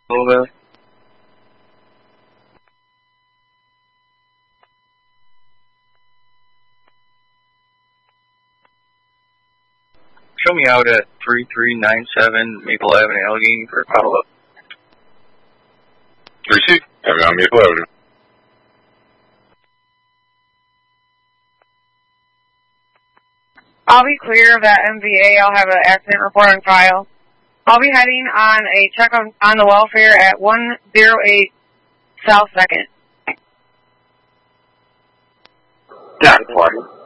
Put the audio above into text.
Louisville. Show me out at 3397 Maple Avenue, Allegheny for a follow-up. 36, I'm on Maple Avenue. I'll be clear of that MVA. I'll have an accident report on file. I'll be heading on a check on the welfare at 108 South 2nd. Yeah,